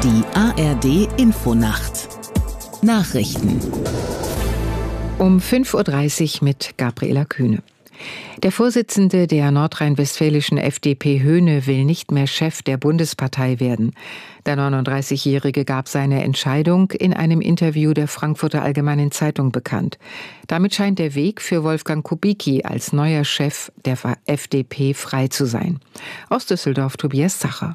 Die ARD-Infonacht Nachrichten um 5:30 Uhr mit Gabriela Kühne. Der Vorsitzende der nordrhein-westfälischen FDP Höhne will nicht mehr Chef der Bundespartei werden. Der 39-Jährige gab seine Entscheidung in einem Interview der Frankfurter Allgemeinen Zeitung bekannt. Damit scheint der Weg für Wolfgang Kubicki als neuer Chef der FDP frei zu sein. Aus Düsseldorf Tobias Zacher.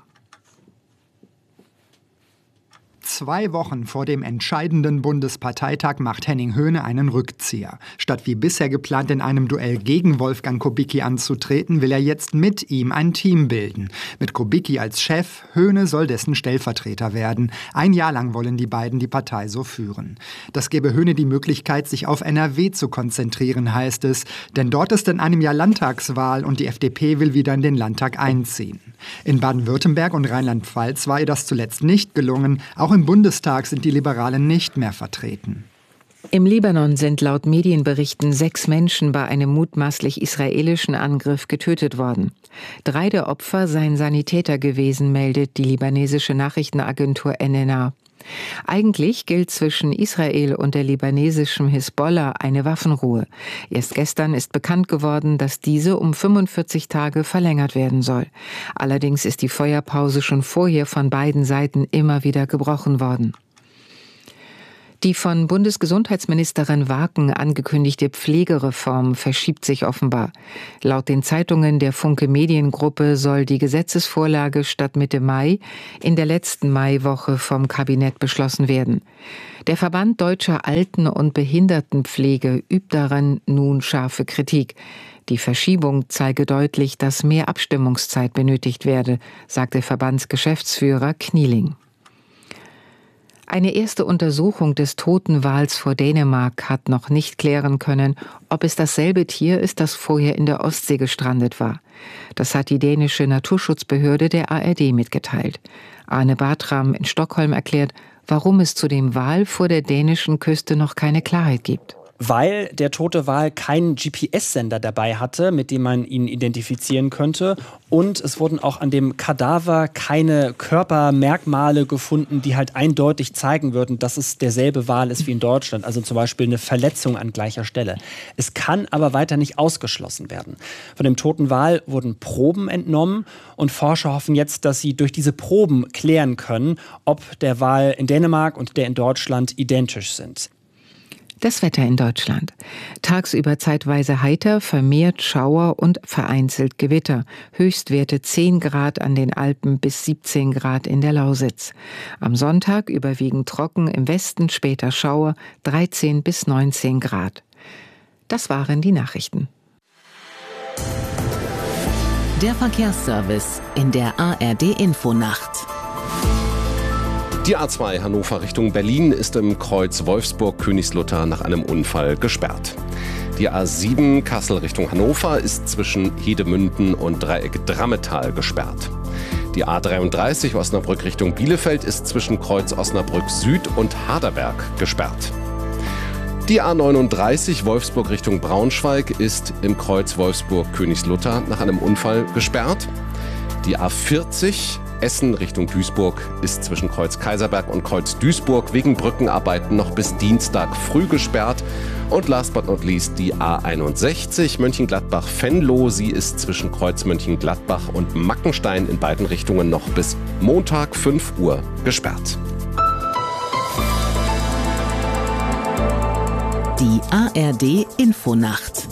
2 Wochen vor dem entscheidenden Bundesparteitag macht Henning Höhne einen Rückzieher. Statt wie bisher geplant in einem Duell gegen Wolfgang Kubicki anzutreten, will er jetzt mit ihm ein Team bilden. Mit Kubicki als Chef, Höhne soll dessen Stellvertreter werden. 1 Jahr lang wollen die beiden die Partei so führen. Das gebe Höhne die Möglichkeit, sich auf NRW zu konzentrieren, heißt es. Denn dort ist in einem Jahr Landtagswahl und die FDP will wieder in den Landtag einziehen. In Baden-Württemberg und Rheinland-Pfalz war ihr das zuletzt nicht gelungen. Auch im Bundestag sind die Liberalen nicht mehr vertreten. Im Libanon sind laut Medienberichten 6 Menschen bei einem mutmaßlich israelischen Angriff getötet worden. 3 der Opfer seien Sanitäter gewesen, meldet die libanesische Nachrichtenagentur NNA. Eigentlich gilt zwischen Israel und der libanesischen Hisbollah eine Waffenruhe. Erst gestern ist bekannt geworden, dass diese um 45 Tage verlängert werden soll. Allerdings ist die Feuerpause schon vorher von beiden Seiten immer wieder gebrochen worden. Die von Bundesgesundheitsministerin Waken angekündigte Pflegereform verschiebt sich offenbar. Laut den Zeitungen der Funke Mediengruppe soll die Gesetzesvorlage statt Mitte Mai in der letzten Maiwoche vom Kabinett beschlossen werden. Der Verband Deutscher Alten- und Behindertenpflege übt daran nun scharfe Kritik. Die Verschiebung zeige deutlich, dass mehr Abstimmungszeit benötigt werde, sagte Verbandsgeschäftsführer Knieling. Eine erste Untersuchung des toten Wals vor Dänemark hat noch nicht klären können, ob es dasselbe Tier ist, das vorher in der Ostsee gestrandet war. Das hat die dänische Naturschutzbehörde der ARD mitgeteilt. Arne Bartram in Stockholm erklärt, warum es zu dem Wal vor der dänischen Küste noch keine Klarheit gibt. Weil der tote Wal keinen GPS-Sender dabei hatte, mit dem man ihn identifizieren könnte. Und es wurden auch an dem Kadaver keine Körpermerkmale gefunden, die halt eindeutig zeigen würden, dass es derselbe Wal ist wie in Deutschland. Also zum Beispiel eine Verletzung an gleicher Stelle. Es kann aber weiter nicht ausgeschlossen werden. Von dem toten Wal wurden Proben entnommen und Forscher hoffen jetzt, dass sie durch diese Proben klären können, ob der Wal in Dänemark und der in Deutschland identisch sind. Das Wetter in Deutschland. Tagsüber zeitweise heiter, vermehrt Schauer und vereinzelt Gewitter. Höchstwerte 10 Grad an den Alpen bis 17 Grad in der Lausitz. Am Sonntag überwiegend trocken, im Westen später Schauer, 13 bis 19 Grad. Das waren die Nachrichten. Der Verkehrsservice in der ARD-Infonacht. Die A2 Hannover Richtung Berlin ist im Kreuz Wolfsburg-Königslutter nach einem Unfall gesperrt. Die A7 Kassel Richtung Hannover ist zwischen Hedemünden und Dreieck Drammetal gesperrt. Die A33 Osnabrück Richtung Bielefeld ist zwischen Kreuz Osnabrück Süd und Harderberg gesperrt. Die A39 Wolfsburg Richtung Braunschweig ist im Kreuz Wolfsburg-Königslutter nach einem Unfall gesperrt. Die A40 Essen Richtung Duisburg ist zwischen Kreuz Kaiserberg und Kreuz Duisburg wegen Brückenarbeiten noch bis Dienstag früh gesperrt. Und last but not least die A61 Mönchengladbach-Venlo. Sie ist zwischen Kreuz Mönchengladbach und Mackenstein in beiden Richtungen noch bis Montag 5 Uhr gesperrt. Die ARD-Infonacht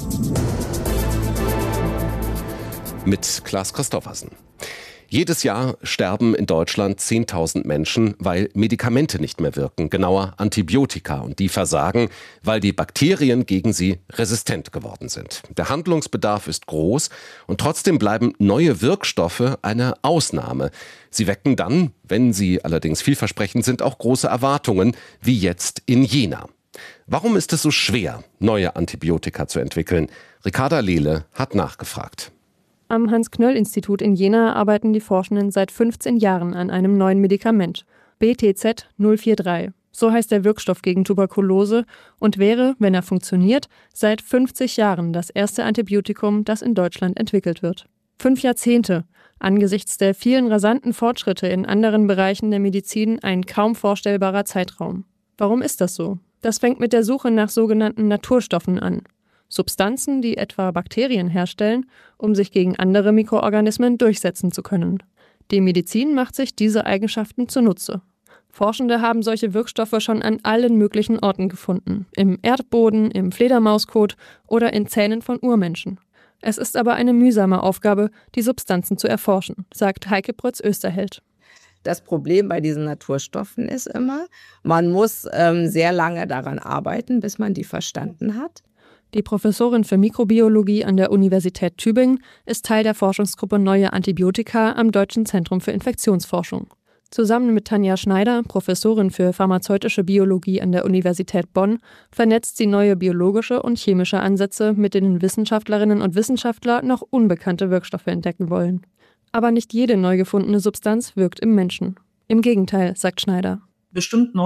Mit Klaas Christoffersen. Jedes Jahr sterben in Deutschland 10.000 Menschen, weil Medikamente nicht mehr wirken, genauer Antibiotika. Und die versagen, weil die Bakterien gegen sie resistent geworden sind. Der Handlungsbedarf ist groß und trotzdem bleiben neue Wirkstoffe eine Ausnahme. Sie wecken dann, wenn sie allerdings vielversprechend sind, auch große Erwartungen, wie jetzt in Jena. Warum ist es so schwer, neue Antibiotika zu entwickeln? Ricarda Lehle hat nachgefragt. Am Hans-Knöll-Institut in Jena arbeiten die Forschenden seit 15 Jahren an einem neuen Medikament. BTZ 043. So heißt der Wirkstoff gegen Tuberkulose und wäre, wenn er funktioniert, seit 50 Jahren das erste Antibiotikum, das in Deutschland entwickelt wird. 5 Jahrzehnte. Angesichts der vielen rasanten Fortschritte in anderen Bereichen der Medizin ein kaum vorstellbarer Zeitraum. Warum ist das so? Das fängt mit der Suche nach sogenannten Naturstoffen an. Substanzen, die etwa Bakterien herstellen, um sich gegen andere Mikroorganismen durchsetzen zu können. Die Medizin macht sich diese Eigenschaften zunutze. Forschende haben solche Wirkstoffe schon an allen möglichen Orten gefunden. Im Erdboden, im Fledermauskot oder in Zähnen von Urmenschen. Es ist aber eine mühsame Aufgabe, die Substanzen zu erforschen, sagt Heike Prötz-Österheld. Das Problem bei diesen Naturstoffen ist immer, man muss sehr lange daran arbeiten, bis man die verstanden hat. Die Professorin für Mikrobiologie an der Universität Tübingen ist Teil der Forschungsgruppe Neue Antibiotika am Deutschen Zentrum für Infektionsforschung. Zusammen mit Tanja Schneider, Professorin für pharmazeutische Biologie an der Universität Bonn, vernetzt sie neue biologische und chemische Ansätze, mit denen Wissenschaftlerinnen und Wissenschaftler noch unbekannte Wirkstoffe entdecken wollen. Aber nicht jede neu gefundene Substanz wirkt im Menschen. Im Gegenteil, sagt Schneider. Bestimmt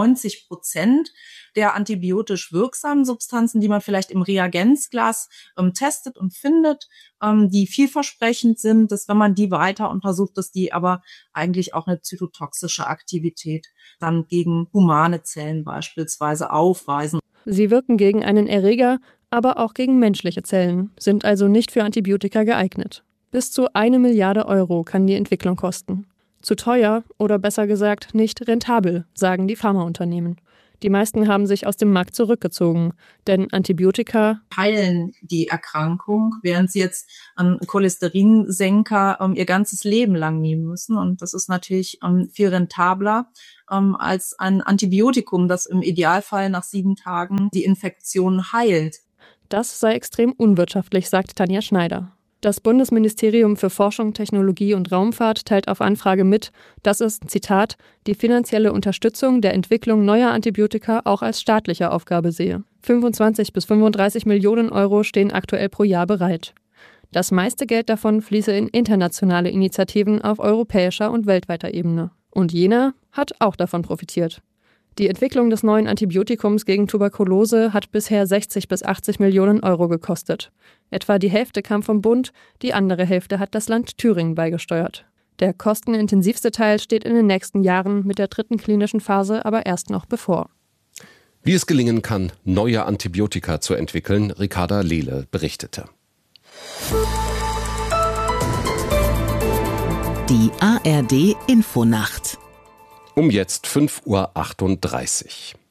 90% der antibiotisch wirksamen Substanzen, die man vielleicht im Reagenzglas testet und findet, die vielversprechend sind, dass wenn man die weiter untersucht, dass die aber eigentlich auch eine zytotoxische Aktivität dann gegen humane Zellen beispielsweise aufweisen. Sie wirken gegen einen Erreger, aber auch gegen menschliche Zellen, sind also nicht für Antibiotika geeignet. Bis zu 1 Milliarde Euro kann die Entwicklung kosten. Zu teuer oder besser gesagt nicht rentabel, sagen die Pharmaunternehmen. Die meisten haben sich aus dem Markt zurückgezogen, denn Antibiotika heilen die Erkrankung, während sie jetzt einen Cholesterinsenker ihr ganzes Leben lang nehmen müssen. Und das ist natürlich viel rentabler als ein Antibiotikum, das im Idealfall nach 7 Tagen die Infektion heilt. Das sei extrem unwirtschaftlich, sagt Tanja Schneider. Das Bundesministerium für Forschung, Technologie und Raumfahrt teilt auf Anfrage mit, dass es, Zitat, die finanzielle Unterstützung der Entwicklung neuer Antibiotika auch als staatliche Aufgabe sehe. 25 bis 35 Millionen Euro stehen aktuell pro Jahr bereit. Das meiste Geld davon fließe in internationale Initiativen auf europäischer und weltweiter Ebene. Und Jena hat auch davon profitiert. Die Entwicklung des neuen Antibiotikums gegen Tuberkulose hat bisher 60 bis 80 Millionen Euro gekostet. Etwa die Hälfte kam vom Bund, die andere Hälfte hat das Land Thüringen beigesteuert. Der kostenintensivste Teil steht in den nächsten Jahren mit der 3. klinischen Phase aber erst noch bevor. Wie es gelingen kann, neue Antibiotika zu entwickeln, Ricarda Lehle berichtete. Die ARD Infonacht. Um jetzt 5:38 Uhr.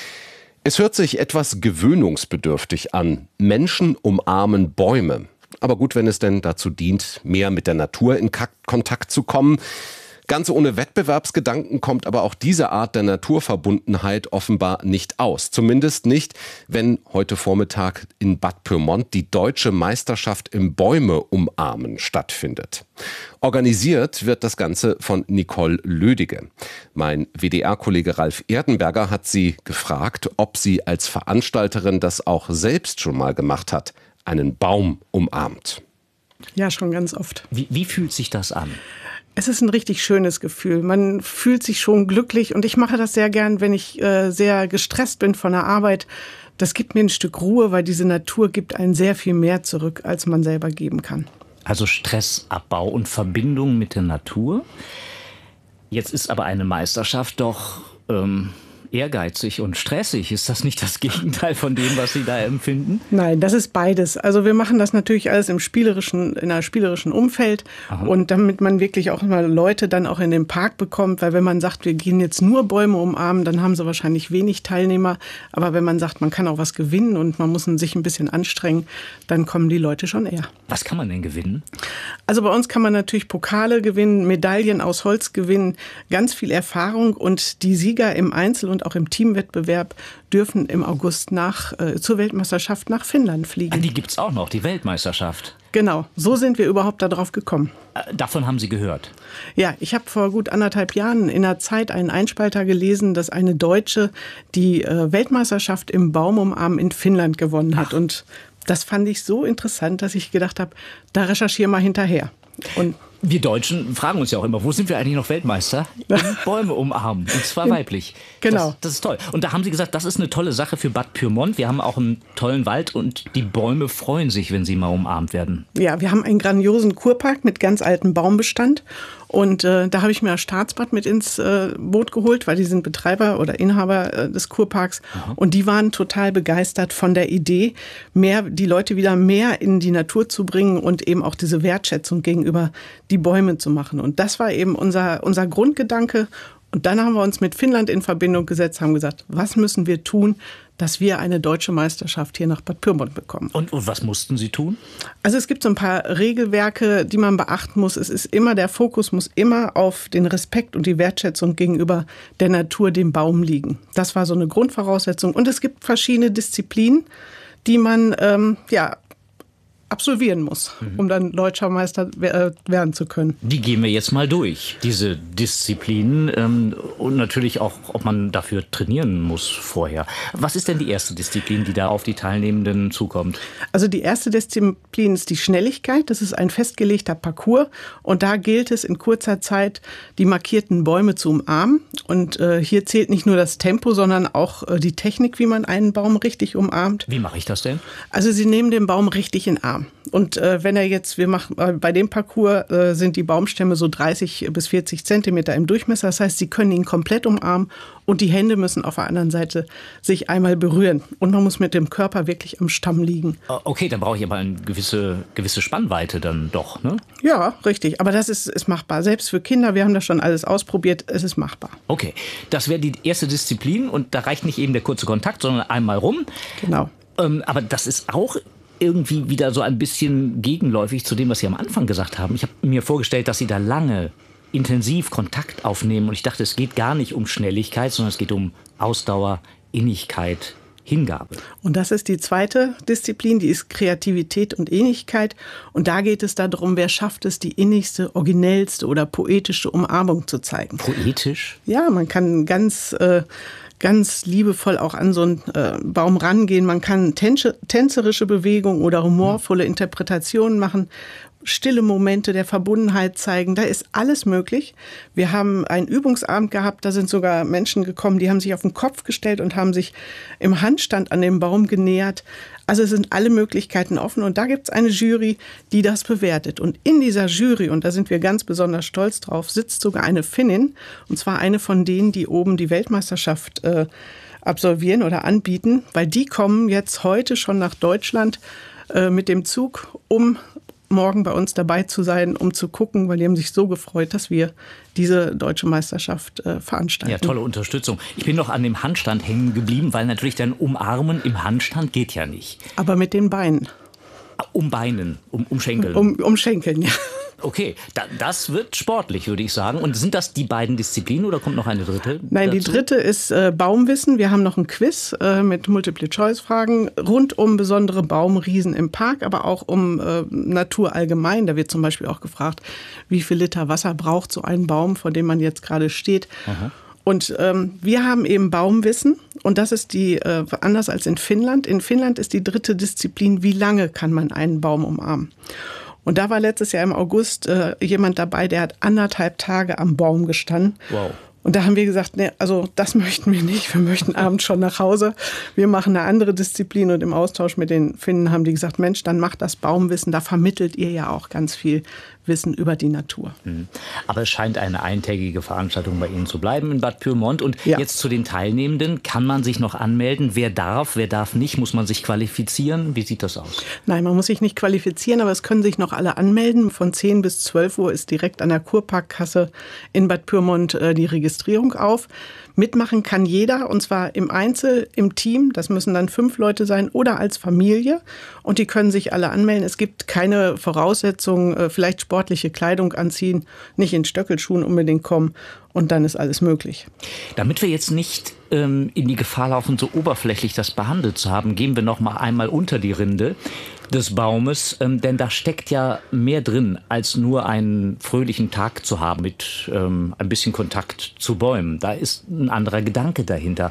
Es hört sich etwas gewöhnungsbedürftig an. Menschen umarmen Bäume. Aber gut, wenn es denn dazu dient, mehr mit der Natur in Kontakt zu kommen. Ganz ohne Wettbewerbsgedanken kommt aber auch diese Art der Naturverbundenheit offenbar nicht aus. Zumindest nicht, wenn heute Vormittag in Bad Pyrmont die deutsche Meisterschaft im Bäume umarmen stattfindet. Organisiert wird das Ganze von Nicole Lödige. Mein WDR-Kollege Ralf Erdenberger hat sie gefragt, ob sie als Veranstalterin das auch selbst schon mal gemacht hat, einen Baum umarmt. Ja, schon ganz oft. Wie fühlt sich das an? Es ist ein richtig schönes Gefühl. Man fühlt sich schon glücklich und ich mache das sehr gern, wenn ich sehr gestresst bin von der Arbeit. Das gibt mir ein Stück Ruhe, weil diese Natur gibt einen sehr viel mehr zurück, als man selber geben kann. Also Stressabbau und Verbindung mit der Natur. Jetzt ist aber eine Meisterschaft doch ehrgeizig und stressig. Ist das nicht das Gegenteil von dem, was Sie da empfinden? Nein, das ist beides. Also wir machen das natürlich alles in einer spielerischen Umfeld. Aha. Und damit man wirklich auch mal Leute dann auch in den Park bekommt, weil wenn man sagt, wir gehen jetzt nur Bäume umarmen, dann haben sie wahrscheinlich wenig Teilnehmer. Aber wenn man sagt, man kann auch was gewinnen und man muss sich ein bisschen anstrengen, dann kommen die Leute schon eher. Was kann man denn gewinnen? Also bei uns kann man natürlich Pokale gewinnen, Medaillen aus Holz gewinnen, ganz viel Erfahrung und die Sieger im Einzel- und auch im Teamwettbewerb dürfen im August zur Weltmeisterschaft nach Finnland fliegen. Die gibt's auch noch, die Weltmeisterschaft. Genau, so sind wir überhaupt darauf gekommen. Davon haben Sie gehört? Ja, ich habe vor gut 1,5 Jahren in der Zeit einen Einspalter gelesen, dass eine Deutsche die Weltmeisterschaft im Baumumarmen in Finnland gewonnen hat. Und das fand ich so interessant, dass ich gedacht habe, da recherchiere mal hinterher. Und Wir Deutschen fragen uns ja auch immer, wo sind wir eigentlich noch Weltmeister? In Bäume umarmen, und zwar weiblich. Genau. Das ist toll. Und da haben Sie gesagt, das ist eine tolle Sache für Bad Pyrmont. Wir haben auch einen tollen Wald und die Bäume freuen sich, wenn sie mal umarmt werden. Ja, wir haben einen grandiosen Kurpark mit ganz altem Baumbestand. Und da habe ich mir das Staatsbad mit ins Boot geholt, weil die sind Betreiber oder Inhaber des Kurparks. Aha. Und die waren total begeistert von der Idee, die Leute wieder mehr in die Natur zu bringen und eben auch diese Wertschätzung gegenüber die Bäume zu machen. Und das war eben unser Grundgedanke. Und dann haben wir uns mit Finnland in Verbindung gesetzt, haben gesagt, was müssen wir tun, dass wir eine deutsche Meisterschaft hier nach Bad Pyrmont bekommen. Und was mussten Sie tun? Also es gibt so ein paar Regelwerke, die man beachten muss. Der Fokus muss immer auf den Respekt und die Wertschätzung gegenüber der Natur, dem Baum liegen. Das war so eine Grundvoraussetzung. Und es gibt verschiedene Disziplinen, die man absolvieren muss, um dann deutscher Meister werden zu können. Die gehen wir jetzt mal durch, diese Disziplinen und natürlich auch, ob man dafür trainieren muss vorher. Was ist denn die erste Disziplin, die da auf die Teilnehmenden zukommt? Also die erste Disziplin ist die Schnelligkeit. Das ist ein festgelegter Parcours und da gilt es in kurzer Zeit, die markierten Bäume zu umarmen. Und hier zählt nicht nur das Tempo, sondern auch die Technik, wie man einen Baum richtig umarmt. Wie mache ich das denn? Also Sie nehmen den Baum richtig in den Arm. Und bei dem Parcours sind die Baumstämme so 30 bis 40 Zentimeter im Durchmesser. Das heißt, Sie können ihn komplett umarmen und die Hände müssen auf der anderen Seite sich einmal berühren. Und man muss mit dem Körper wirklich am Stamm liegen. Okay, dann brauche ich aber eine gewisse Spannweite dann doch, ne? Ja, richtig. Aber das ist machbar. Selbst für Kinder, wir haben das schon alles ausprobiert, es ist machbar. Okay, das wäre die erste Disziplin und da reicht nicht eben der kurze Kontakt, sondern einmal rum. Genau. Aber das ist auch irgendwie wieder so ein bisschen gegenläufig zu dem, was Sie am Anfang gesagt haben. Ich habe mir vorgestellt, dass Sie da lange intensiv Kontakt aufnehmen und ich dachte, es geht gar nicht um Schnelligkeit, sondern es geht um Ausdauer, Innigkeit, Hingabe. Und das ist die zweite Disziplin, die ist Kreativität und Innigkeit. Und da geht es darum, wer schafft es, die innigste, originellste oder poetische Umarmung zu zeigen. Poetisch? Ja, man kann ganz liebevoll auch an so einen Baum rangehen. Man kann tänzerische Bewegungen oder humorvolle Interpretationen machen, stille Momente der Verbundenheit zeigen. Da ist alles möglich. Wir haben einen Übungsabend gehabt, da sind sogar Menschen gekommen, die haben sich auf den Kopf gestellt und haben sich im Handstand an dem Baum genähert. Also es sind alle Möglichkeiten offen und da gibt es eine Jury, die das bewertet. Und in dieser Jury, und da sind wir ganz besonders stolz drauf, sitzt sogar eine Finnin, und zwar eine von denen, die oben die Weltmeisterschaft absolvieren oder anbieten, weil die kommen jetzt heute schon nach Deutschland mit dem Zug, um morgen bei uns dabei zu sein, um zu gucken, weil die haben sich so gefreut, dass wir diese deutsche Meisterschaft veranstalten. Ja, tolle Unterstützung. Ich bin noch an dem Handstand hängen geblieben, weil natürlich dann Umarmen im Handstand geht ja nicht. Aber mit den Beinen. Um Beinen, um Schenkeln. Um Schenkeln, ja. Okay, das wird sportlich, würde ich sagen. Und sind das die beiden Disziplinen oder kommt noch eine dritte? Nein, die dritte ist Baumwissen. Wir haben noch ein Quiz mit Multiple-Choice-Fragen rund um besondere Baumriesen im Park, aber auch um Natur allgemein. Da wird zum Beispiel auch gefragt, wie viel Liter Wasser braucht so ein Baum, vor dem man jetzt gerade steht. Aha. Und wir haben eben Baumwissen und das ist anders als in Finnland. In Finnland ist die dritte Disziplin, wie lange kann man einen Baum umarmen? Und da war letztes Jahr im August jemand dabei, der hat 1,5 Tage am Baum gestanden. Wow. Und da haben wir gesagt, nee, also das möchten wir nicht. Wir möchten abends schon nach Hause. Wir machen eine andere Disziplin. Und im Austausch mit den Finnen haben die gesagt, Mensch, dann macht das Baumwissen. Da vermittelt ihr ja auch ganz viel Wissen über die Natur. Aber es scheint eine eintägige Veranstaltung bei Ihnen zu bleiben in Bad Pyrmont. Und jetzt zu den Teilnehmenden. Kann man sich noch anmelden? Wer darf nicht? Muss man sich qualifizieren? Wie sieht das aus? Nein, man muss sich nicht qualifizieren, aber es können sich noch alle anmelden. Von 10 bis 12 Uhr ist direkt an der Kurparkkasse in Bad Pyrmont die Registrierung auf. Mitmachen kann jeder, und zwar im Einzel, im Team. Das müssen dann 5 Leute sein oder als Familie. Und die können sich alle anmelden. Es gibt keine Voraussetzungen, vielleicht sportliche Kleidung anziehen, nicht in Stöckelschuhen unbedingt kommen. Und dann ist alles möglich. Damit wir jetzt nicht in die Gefahr laufen, so oberflächlich das behandelt zu haben, gehen wir noch mal einmal unter die Rinde des Baumes, denn da steckt ja mehr drin, als nur einen fröhlichen Tag zu haben mit ein bisschen Kontakt zu Bäumen. Da ist ein anderer Gedanke dahinter.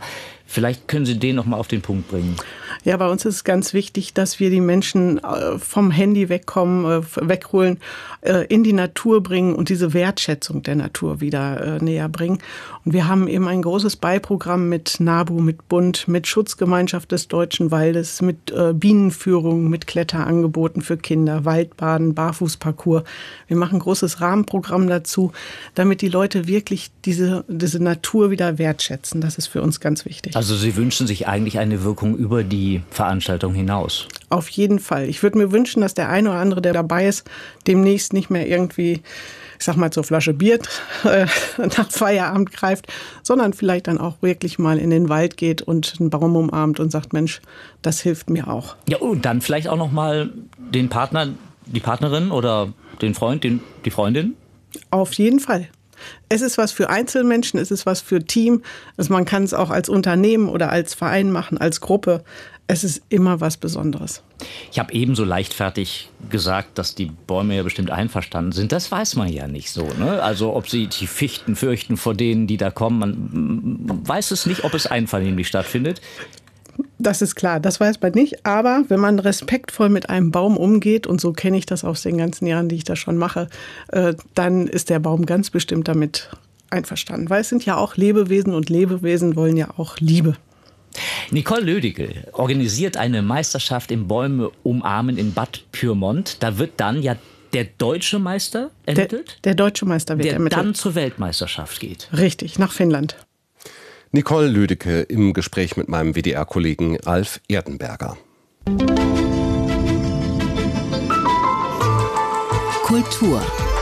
Vielleicht können Sie den noch mal auf den Punkt bringen. Ja, bei uns ist es ganz wichtig, dass wir die Menschen vom Handy wegholen, in die Natur bringen und diese Wertschätzung der Natur wieder näher bringen. Und wir haben eben ein großes Beiprogramm mit NABU, mit Bund, mit Schutzgemeinschaft des Deutschen Waldes, mit Bienenführung, mit Kletterangeboten für Kinder, Waldbaden, Barfußparcours. Wir machen ein großes Rahmenprogramm dazu, damit die Leute wirklich diese Natur wieder wertschätzen. Das ist für uns ganz wichtig. Also Sie wünschen sich eigentlich eine Wirkung über die Veranstaltung hinaus? Auf jeden Fall. Ich würde mir wünschen, dass der eine oder andere, der dabei ist, demnächst nicht mehr irgendwie, ich sag mal, zur Flasche Bier nach Feierabend greift, sondern vielleicht dann auch wirklich mal in den Wald geht und einen Baum umarmt und sagt, Mensch, das hilft mir auch. Ja, und dann vielleicht auch noch mal den Partner, die Partnerin oder den Freund, die Freundin? Auf jeden Fall. Es ist was für Einzelmenschen, es ist was für Team. Also man kann es auch als Unternehmen oder als Verein machen, als Gruppe. Es ist immer was Besonderes. Ich habe eben so leichtfertig gesagt, dass die Bäume ja bestimmt einverstanden sind. Das weiß man ja nicht so, ne? Also ob sie die Fichten fürchten vor denen, die da kommen. Man weiß es nicht, ob es einvernehmlich stattfindet. Das ist klar, das weiß man nicht. Aber wenn man respektvoll mit einem Baum umgeht, und so kenne ich das aus den ganzen Jahren, die ich das schon mache, dann ist der Baum ganz bestimmt damit einverstanden. Weil es sind ja auch Lebewesen und Lebewesen wollen ja auch Liebe. Nicole Lödicke organisiert eine Meisterschaft im Bäume umarmen in Bad Pyrmont. Da wird dann ja der deutsche Meister ermittelt? Der deutsche Meister wird ermittelt. Der dann zur Weltmeisterschaft geht. Richtig, nach Finnland. Nicole Lödicke im Gespräch mit meinem WDR-Kollegen Alf Erdenberger. Kultur.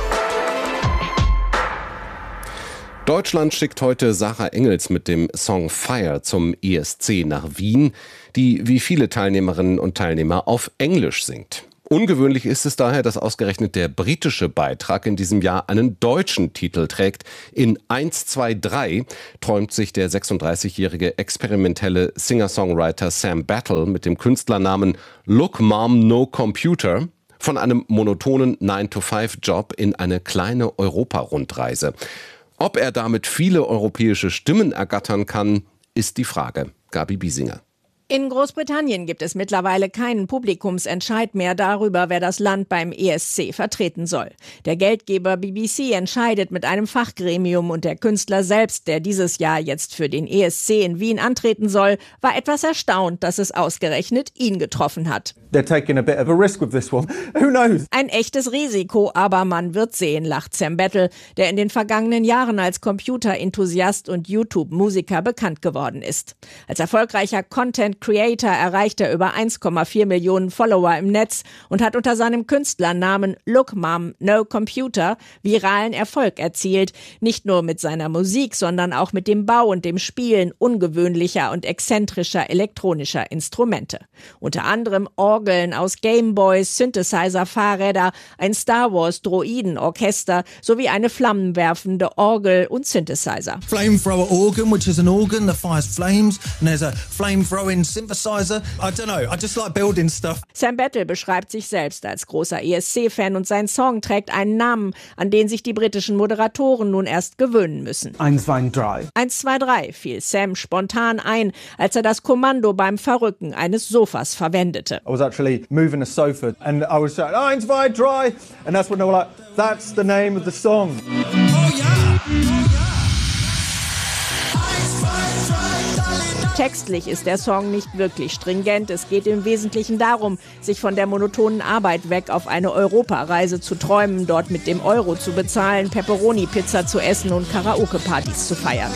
Deutschland schickt heute Sarah Engels mit dem Song Fire zum ESC nach Wien, die wie viele Teilnehmerinnen und Teilnehmer auf Englisch singt. Ungewöhnlich ist es daher, dass ausgerechnet der britische Beitrag in diesem Jahr einen deutschen Titel trägt. In 1, 2, 3 träumt sich der 36-jährige experimentelle Singer-Songwriter Sam Battle mit dem Künstlernamen Look Mom No Computer von einem monotonen 9-to-5-Job in eine kleine Europa-Rundreise. Ob er damit viele europäische Stimmen ergattern kann, ist die Frage. Gabi Biesinger. In Großbritannien gibt es mittlerweile keinen Publikumsentscheid mehr darüber, wer das Land beim ESC vertreten soll. Der Geldgeber BBC entscheidet mit einem Fachgremium und der Künstler selbst, der dieses Jahr jetzt für den ESC in Wien antreten soll, war etwas erstaunt, dass es ausgerechnet ihn getroffen hat. Ein echtes Risiko, aber man wird sehen, lacht Sam Battle, der in den vergangenen Jahren als Computerenthusiast und YouTube-Musiker bekannt geworden ist. Als erfolgreicher Content-Creator erreicht er über 1,4 Millionen Follower im Netz und hat unter seinem Künstlernamen Look Mom No Computer viralen Erfolg erzielt. Nicht nur mit seiner Musik, sondern auch mit dem Bau und dem Spielen ungewöhnlicher und exzentrischer elektronischer Instrumente. Unter anderem Orgeln aus Gameboys, Synthesizer-Fahrräder, ein Star Wars-Droiden-Orchester sowie eine flammenwerfende Orgel und Synthesizer. Flamethrower organ, which is an organ that fires flames, and there's a flame-throwing synthesizer. I don't know, I just like building stuff. Sam Battle beschreibt sich selbst als großer ESC-Fan und sein Song trägt einen Namen, an den sich die britischen Moderatoren nun erst gewöhnen müssen. 1, 2, 3. 1, 2, 3 fiel Sam spontan ein, als er das Kommando beim Verrücken eines Sofas verwendete. I was actually moving a sofa and I was saying 1, 2, 3 and that's when they were like, that's the name of the song. Oh yeah! Textlich ist der Song nicht wirklich stringent. Es geht im Wesentlichen darum, sich von der monotonen Arbeit weg auf eine Europareise zu träumen, dort mit dem Euro zu bezahlen, Pepperoni-Pizza zu essen und Karaoke-Partys zu feiern.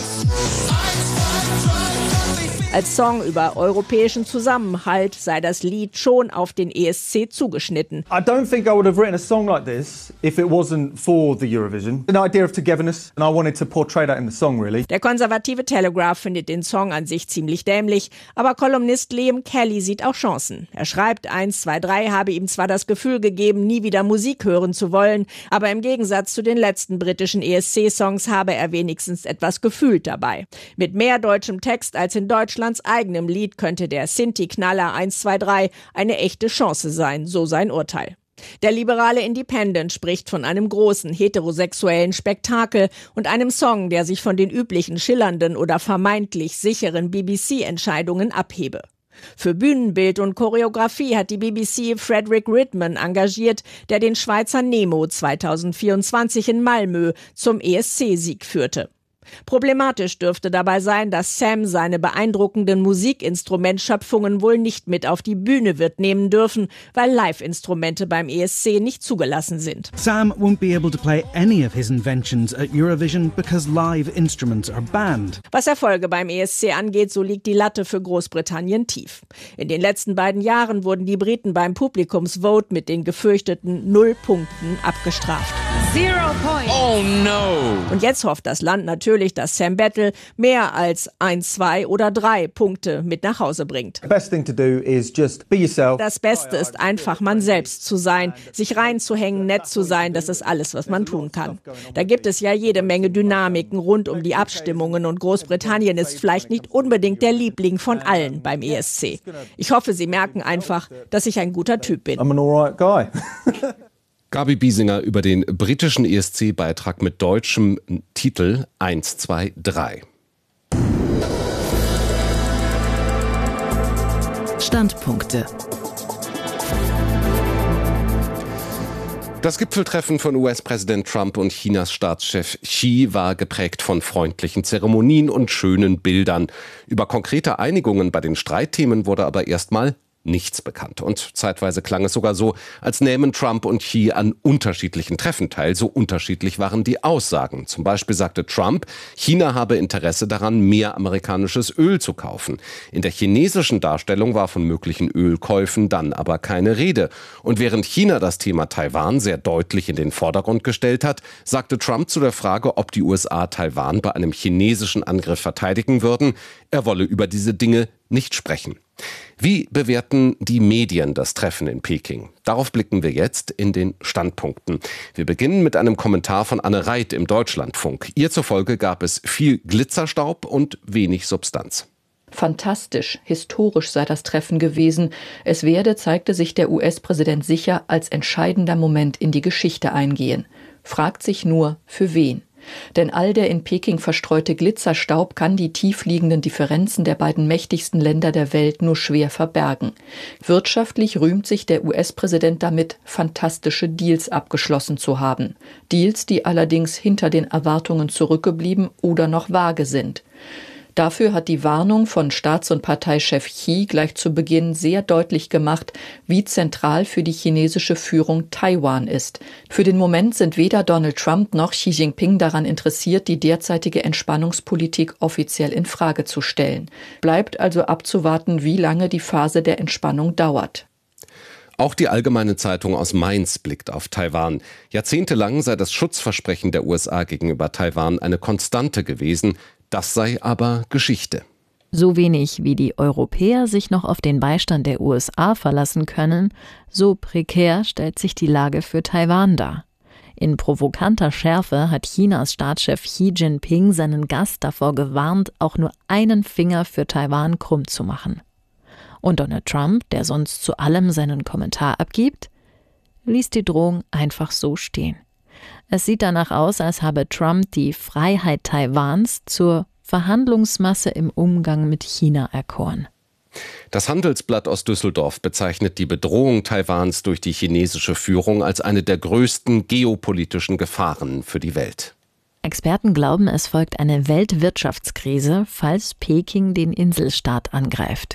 Als Song über europäischen Zusammenhalt sei das Lied schon auf den ESC zugeschnitten. I don't think I would have written a song like this if it wasn't for the Eurovision. An idea of togetherness and I wanted to portray that in the song really. Der konservative Telegraph findet den Song an sich ziemlich dämlich, aber Kolumnist Liam Kelly sieht auch Chancen. Er schreibt, 1, 2, 3 habe ihm zwar das Gefühl gegeben, nie wieder Musik hören zu wollen, aber im Gegensatz zu den letzten britischen ESC-Songs habe er wenigstens etwas gefühlt dabei. Mit mehr deutschem Text als in Deutschlands eigenem Lied könnte der Sinti-Knaller 1, 2, 3 eine echte Chance sein, so sein Urteil. Der liberale Independent spricht von einem großen heterosexuellen Spektakel und einem Song, der sich von den üblichen schillernden oder vermeintlich sicheren BBC-Entscheidungen abhebe. Für Bühnenbild und Choreografie hat die BBC Frederick Ridman engagiert, der den Schweizer Nemo 2024 in Malmö zum ESC-Sieg führte. Problematisch dürfte dabei sein, dass Sam seine beeindruckenden Musikinstrumentschöpfungen wohl nicht mit auf die Bühne wird nehmen dürfen, weil Live-Instrumente beim ESC nicht zugelassen sind. Sam won't be able to play any of his inventions at Eurovision because live instruments are banned. Was Erfolge beim ESC angeht, so liegt die Latte für Großbritannien tief. In den letzten beiden Jahren wurden die Briten beim Publikumsvote mit den gefürchteten 0 Punkten abgestraft. 0 points. Oh no! Und jetzt hofft das Land natürlich, dass Sam Battle mehr als 1, 2 oder 3 Punkte mit nach Hause bringt. Best thing to do is just be yourself. Das Beste ist einfach, man selbst zu sein, sich reinzuhängen, nett zu sein, das ist alles, was man tun kann. Da gibt es ja jede Menge Dynamiken rund um die Abstimmungen und Großbritannien ist vielleicht nicht unbedingt der Liebling von allen beim ESC. Ich hoffe, Sie merken einfach, dass ich ein guter Typ bin. I'm an alright guy. Gabi Biesinger über den britischen ESC-Beitrag mit deutschem Titel 1, 2, 3. Standpunkte. Das Gipfeltreffen von US-Präsident Trump und Chinas Staatschef Xi war geprägt von freundlichen Zeremonien und schönen Bildern. Über konkrete Einigungen bei den Streitthemen wurde aber erstmal nichts bekannt. Und zeitweise klang es sogar so, als nähmen Trump und Xi an unterschiedlichen Treffen teil. So unterschiedlich waren die Aussagen. Zum Beispiel sagte Trump, China habe Interesse daran, mehr amerikanisches Öl zu kaufen. In der chinesischen Darstellung war von möglichen Ölkäufen dann aber keine Rede. Und während China das Thema Taiwan sehr deutlich in den Vordergrund gestellt hat, sagte Trump zu der Frage, ob die USA Taiwan bei einem chinesischen Angriff verteidigen würden, er wolle über diese Dinge nicht sprechen. Wie bewerten die Medien das Treffen in Peking? Darauf blicken wir jetzt in den Standpunkten. Wir beginnen mit einem Kommentar von Anne Reit im Deutschlandfunk. Ihr zufolge gab es viel Glitzerstaub und wenig Substanz. Fantastisch, historisch sei das Treffen gewesen. Es werde, zeigte sich der US-Präsident sicher, als entscheidender Moment in die Geschichte eingehen. Fragt sich nur, für wen? Denn all der in Peking verstreute Glitzerstaub kann die tiefliegenden Differenzen der beiden mächtigsten Länder der Welt nur schwer verbergen. Wirtschaftlich rühmt sich der US-Präsident damit, fantastische Deals abgeschlossen zu haben. Deals, die allerdings hinter den Erwartungen zurückgeblieben oder noch vage sind. Dafür hat die Warnung von Staats- und Parteichef Xi gleich zu Beginn sehr deutlich gemacht, wie zentral für die chinesische Führung Taiwan ist. Für den Moment sind weder Donald Trump noch Xi Jinping daran interessiert, die derzeitige Entspannungspolitik offiziell in Frage zu stellen. Bleibt also abzuwarten, wie lange die Phase der Entspannung dauert. Auch die Allgemeine Zeitung aus Mainz blickt auf Taiwan. Jahrzehntelang sei das Schutzversprechen der USA gegenüber Taiwan eine Konstante gewesen. Das sei aber Geschichte. So wenig wie die Europäer sich noch auf den Beistand der USA verlassen können, so prekär stellt sich die Lage für Taiwan dar. In provokanter Schärfe hat Chinas Staatschef Xi Jinping seinen Gast davor gewarnt, auch nur einen Finger für Taiwan krumm zu machen. Und Donald Trump, der sonst zu allem seinen Kommentar abgibt, ließ die Drohung einfach so stehen. Es sieht danach aus, als habe Trump die Freiheit Taiwans zur Verhandlungsmasse im Umgang mit China erkoren. Das Handelsblatt aus Düsseldorf bezeichnet die Bedrohung Taiwans durch die chinesische Führung als eine der größten geopolitischen Gefahren für die Welt. Experten glauben, es folgt eine Weltwirtschaftskrise, falls Peking den Inselstaat angreift.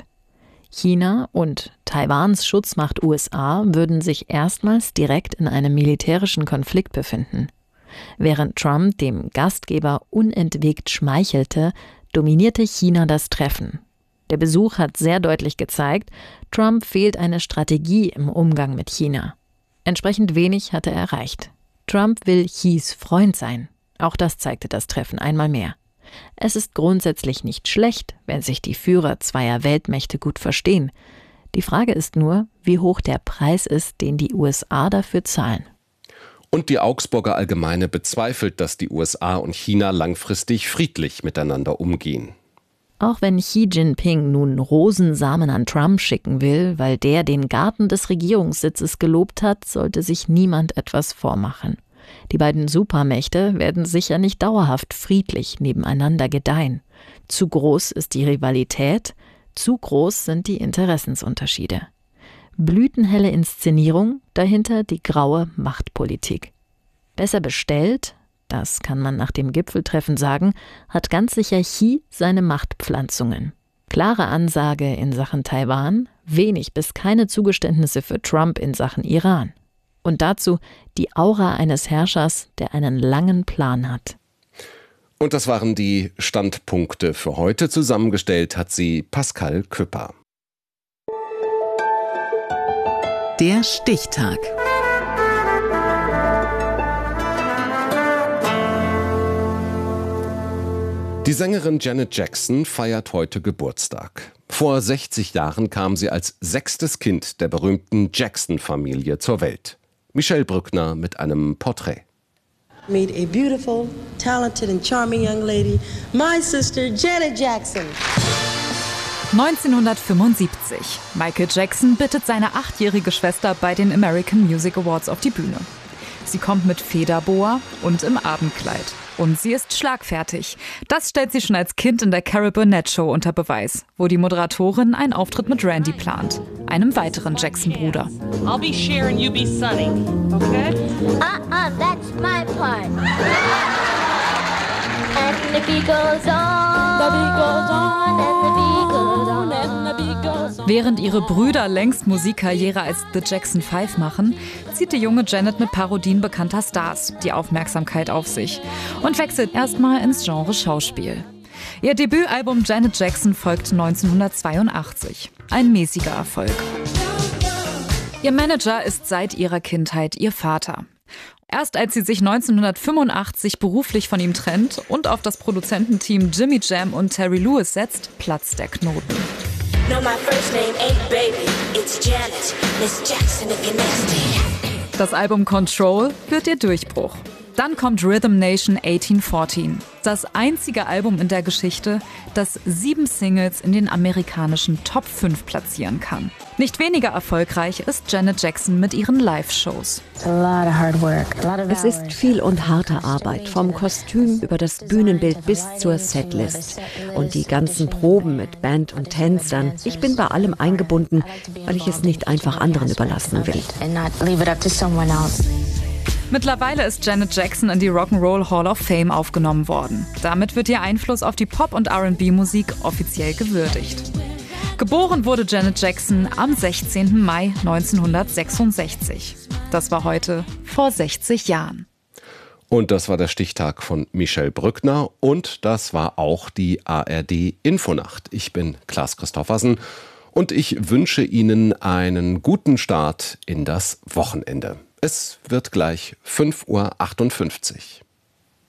China und Taiwans Schutzmacht USA würden sich erstmals direkt in einem militärischen Konflikt befinden. Während Trump dem Gastgeber unentwegt schmeichelte, dominierte China das Treffen. Der Besuch hat sehr deutlich gezeigt, Trump fehlt eine Strategie im Umgang mit China. Entsprechend wenig hat er erreicht. Trump will Xis Freund sein. Auch das zeigte das Treffen einmal mehr. Es ist grundsätzlich nicht schlecht, wenn sich die Führer zweier Weltmächte gut verstehen. Die Frage ist nur, wie hoch der Preis ist, den die USA dafür zahlen. Und die Augsburger Allgemeine bezweifelt, dass die USA und China langfristig friedlich miteinander umgehen. Auch wenn Xi Jinping nun Rosensamen an Trump schicken will, weil der den Garten des Regierungssitzes gelobt hat, sollte sich niemand etwas vormachen. Die beiden Supermächte werden sicher nicht dauerhaft friedlich nebeneinander gedeihen. Zu groß ist die Rivalität, zu groß sind die Interessensunterschiede. Blütenhelle Inszenierung, dahinter die graue Machtpolitik. Besser bestellt, das kann man nach dem Gipfeltreffen sagen, hat ganz sicher Xi seine Machtpflanzungen. Klare Ansage in Sachen Taiwan, wenig bis keine Zugeständnisse für Trump in Sachen Iran. Und dazu die Aura eines Herrschers, der einen langen Plan hat. Und das waren die Standpunkte für heute. Zusammengestellt hat sie Pascal Küpper. Der Stichtag. Die Sängerin Janet Jackson feiert heute Geburtstag. Vor 60 Jahren kam sie als 6. Kind der berühmten Jackson-Familie zur Welt. Michelle Brückner mit einem Porträt. Meet a beautiful, talented and charming young lady, my sister Janet Jackson. 1975. Michael Jackson bittet seine 8-jährige Schwester bei den American Music Awards auf die Bühne. Sie kommt mit Federboa und im Abendkleid. Und sie ist schlagfertig. Das stellt sie schon als Kind in der Carol Burnett Show unter Beweis, wo die Moderatorin einen Auftritt mit Randy plant, einem weiteren Jackson-Bruder. I'll be Cher and you be Sonny, okay? That's my part. And the beat goes on, the beat goes on, and the beat goes on, and the beat goes on. Während ihre Brüder längst Musikkarriere als The Jackson 5 machen, zieht die junge Janet mit Parodien bekannter Stars die Aufmerksamkeit auf sich und wechselt erstmal ins Genre Schauspiel. Ihr Debütalbum Janet Jackson folgt 1982. Ein mäßiger Erfolg. Ihr Manager ist seit ihrer Kindheit ihr Vater. Erst als sie sich 1985 beruflich von ihm trennt und auf das Produzententeam Jimmy Jam und Terry Lewis setzt, platzt der Knoten. No, my first name ain't baby, it's Janet, Miss Jackson if you're nasty. Das Album Control wird ihr Durchbruch. Dann kommt Rhythm Nation 1814, das einzige Album in der Geschichte, das 7 Singles in den amerikanischen Top 5 platzieren kann. Nicht weniger erfolgreich ist Janet Jackson mit ihren Live-Shows. Es ist viel und harte Arbeit, vom Kostüm über das Bühnenbild bis zur Setlist. Und die ganzen Proben mit Band und Tänzern. Ich bin bei allem eingebunden, weil ich es nicht einfach anderen überlassen will. Mittlerweile ist Janet Jackson in die Rock'n'Roll Hall of Fame aufgenommen worden. Damit wird ihr Einfluss auf die Pop- und R&B-Musik offiziell gewürdigt. Geboren wurde Janet Jackson am 16. Mai 1966. Das war heute vor 60 Jahren. Und das war der Stichtag von Michelle Brückner und das war auch die ARD Infonacht. Ich bin Klaas Christoffersen und ich wünsche Ihnen einen guten Start in das Wochenende. Es wird gleich 5:58 Uhr.